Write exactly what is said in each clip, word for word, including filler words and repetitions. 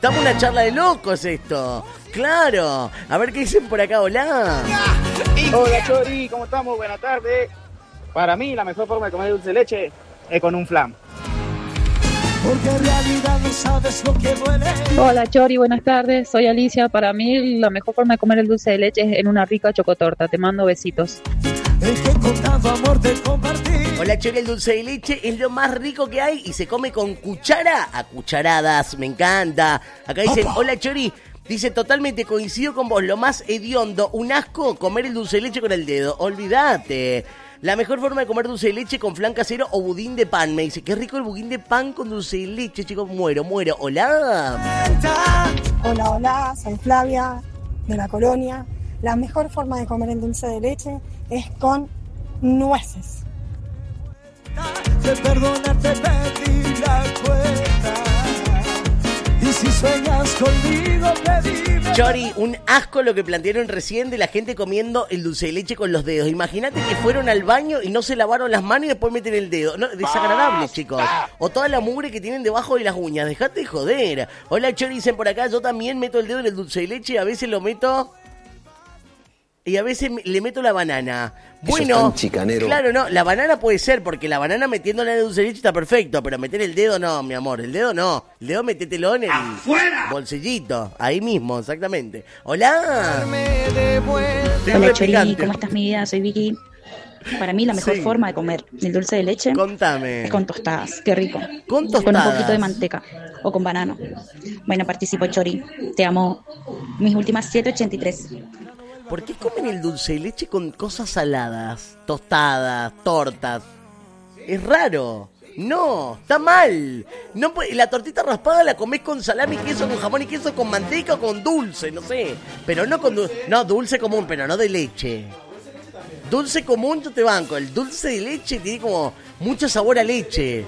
Estamos en una charla de locos esto. Claro. A ver qué dicen por acá. Hola. Hola, Chori. ¿Cómo estamos? Buenas tardes. Para mí, la mejor forma de comer dulce de leche es con un flan. Porque en realidad no sabes lo que duele. Hola Chori, buenas tardes, soy Alicia. Para mí la mejor forma de comer el dulce de leche es en una rica chocotorta. Te mando besitos. El que con tanto amor te compartí. Hola Chori, el dulce de leche es lo más rico que hay y se come con cuchara a cucharadas. Me encanta. Acá dicen, Opa. hola Chori. Dice, totalmente coincido con vos. Lo más hediondo, un asco, comer el dulce de leche con el dedo. Olvídate. La mejor forma de comer dulce de leche con flan casero o budín de pan. Me dice, qué rico el budín de pan con dulce de leche, chicos. Muero, muero. Hola. Hola, hola. Soy Flavia, de la Colonia. La mejor forma de comer el dulce de leche es con nueces. De perdonarte pedí la cuenta. Y si sueñas conmigo, pedime. Chori, un asco lo que plantearon recién de la gente comiendo el dulce de leche con los dedos. Imagínate que fueron al baño y no se lavaron las manos y después meten el dedo. No, desagradable, chicos. O toda la mugre que tienen debajo de las uñas. Dejate de joder. Hola, Chori, dicen por acá, yo también meto el dedo en el dulce de leche. A veces lo meto... Y a veces le meto la banana. Bueno, Eso es tan chicanero. Claro, no, la banana puede ser, porque la banana metiéndola en el dulce de leche está perfecto, pero meter el dedo no, mi amor, el dedo no. El dedo metételo en el ¡Afuera! bolsillito, ahí mismo, exactamente. Hola. Estoy Hola re Chori, picante. ¿cómo estás mi vida? Soy Vicky. Para mí la mejor Sí. forma de comer el dulce de leche Contame. es con tostadas, qué rico. Con Con un tostadas. poquito de manteca o con banano. Bueno, participo Chori, te amo. Mis últimas siete ochenta y tres. ¿Por qué comen el dulce de leche con cosas saladas? Tostadas, tortas. Es raro. No, está mal. No puede- la tortita raspada la comés con salami, queso, con jamón y queso, con manteca o con dulce, no sé. Pero no con dulce. No, dulce común, pero no de leche. Dulce común yo te banco. El dulce de leche tiene como mucho sabor a leche.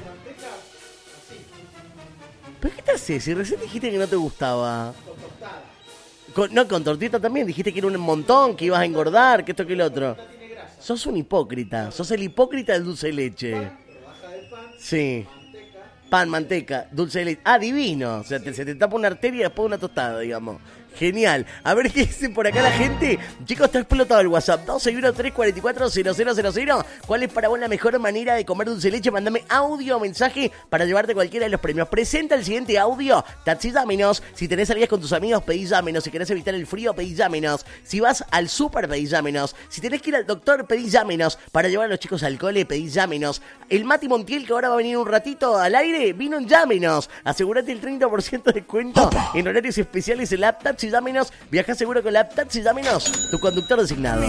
¿Pero qué te haces? Si recién dijiste que no te gustaba. Con, no, con tortita también. Dijiste que era un montón, que ibas a engordar, que esto, que el otro. Sos un hipócrita. Sos el hipócrita del dulce de leche. Sí. Pan, manteca, dulce de leche. Ah, divino. O sea, te- se te tapa una arteria y después una tostada, digamos. Genial. A ver qué dicen por acá la gente. Chicos, está explotado el WhatsApp. dos seis uno tres cuatro cuatro cero cero cero cero. ¿Cuál es para vos la mejor manera de comer dulce de leche? Mándame audio o mensaje para llevarte cualquiera de los premios. Presenta el siguiente audio. Taxi Dámenos. Si tenés salidas con tus amigos, pedí Dámenos. Si querés evitar el frío, pedí Dámenos. Si vas al súper, pedí Dámenos. Si tenés que ir al doctor, pedí Dámenos. Para llevar a los chicos al cole, pedí Dámenos. El Mati Montiel, que ahora va a venir un ratito al aire, vino en Dámenos. Asegúrate el treinta por ciento de descuento en horarios especiales en la app Taxi Dámenos. Viaja seguro con la app Taxi Dámenos, tu conductor designado.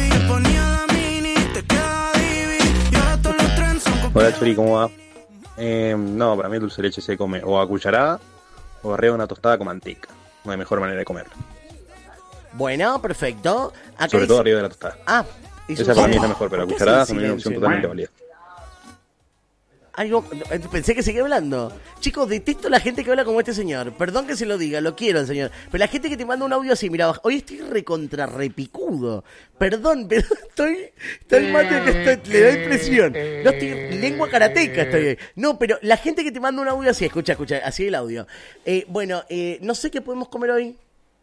Hola Chori, ¿cómo va? Eh, no, para mí el dulce de leche se come o a cucharada o arriba de una tostada con manteca. No hay mejor manera de comerlo. Bueno, perfecto. Acá Sobre dice- todo arriba de la tostada. Ah, eso Esa para mí es la mejor, pero a ¿Por qué cucharada hacen también es una opción silencio? totalmente válida. Ay, no, pensé que seguía hablando. Chicos, detesto la gente que habla como este señor. Perdón que se lo diga, lo quiero al señor. Pero la gente que te manda un audio así, mira, hoy estoy recontra repicudo. Perdón, pero estoy, estoy mal de que estoy, le da impresión. No estoy, lengua karateca estoy ahí. No, pero la gente que te manda un audio así, escucha, escucha, así el audio. Eh, bueno, eh, no sé qué podemos comer hoy.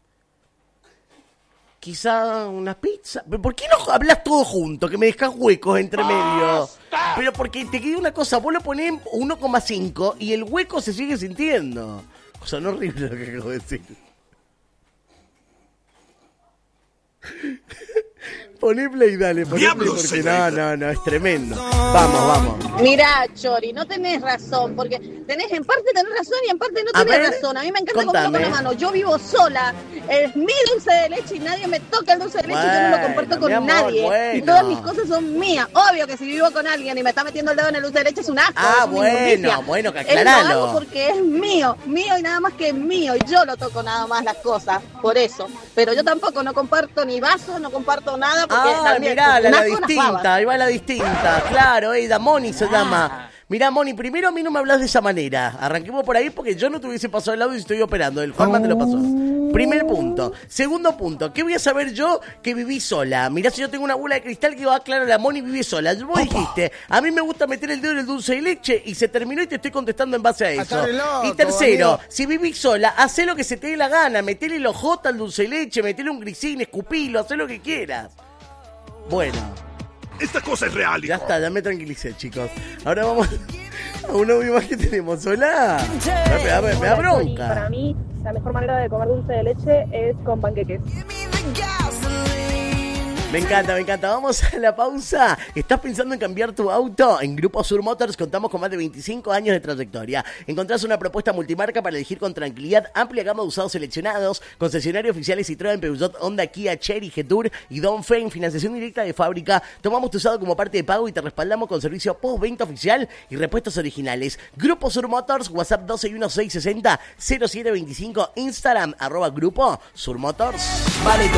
Quizá una pizza. ¿Pero por qué no hablas todo junto? Que me dejas huecos entre medio. Pero porque te queda una cosa, vos lo ponés en uno coma cinco y el hueco se sigue sintiendo. Cosa no horrible lo que acabo de decir. Poné play, dale, poné play porque no, no, no, es tremendo. Vamos, vamos. Mirá, Chori, no tenés razón, porque tenés en parte tenés razón y en parte no A tenés ver, razón. A mí me encanta comerlo contame. con la mano. Yo vivo sola, es mi dulce de leche y nadie me toca el dulce de leche y yo no lo Bueno, comparto con mi amor, nadie. bueno. Y todas mis cosas son mías. Obvio que si vivo con alguien y me está metiendo el dedo en el dulce de leche es un asco. Ah, es una bueno, inmundicia. bueno, que Él lo aclaralo. hago porque es mío, mío y nada más que mío. Y yo lo toco nada más las cosas, por eso. Pero yo tampoco no comparto ni vasos, no comparto nada porque Ah, también mirá, la, un la asco unas distinta, babas. ahí va la distinta. Claro, ella, Moni se llama. Mirá, Moni, primero a mí no me hablas de esa manera. Arranquemos por ahí porque yo no te hubiese pasado el audio y estoy operando. El Juanma te lo pasó. Primer punto. Segundo punto, ¿qué voy a saber yo que viví sola? Mirá, si yo tengo una bola de cristal que va, claro, la Moni vive sola. Vos Opa. dijiste, a mí me gusta meter el dedo en el dulce de leche y se terminó y te estoy contestando en base a eso. Loco, y tercero, amigo. Si vivís sola, hacé lo que se te dé la gana. Metele el ojota al dulce de leche, metele un grisín, escupilo, hacé lo que quieras. Bueno. Esta cosa es real, hijo. Ya está, ya me tranquilicé, chicos. Ahora vamos a un audio más que tenemos. Hola. Me da, me da bronca. Para mí, la mejor manera de comer dulce de leche es con panqueques. Me encanta, me encanta. Vamos a la pausa. ¿Estás pensando en cambiar tu auto? En Grupo Sur Motors contamos con más de veinticinco años de trayectoria. Encontrás una propuesta multimarca para elegir con tranquilidad, amplia gama de usados seleccionados, concesionarios oficiales Citroën, Peugeot, Honda, Kia, Chery, Jetour y Dongfeng, financiación directa de fábrica. Tomamos tu usado como parte de pago y te respaldamos con servicio postventa oficial y repuestos originales. Grupo Sur Motors, WhatsApp doce y uno seis sesenta cero siete veinticinco, Instagram, arroba Grupo Sur Motors. Vale.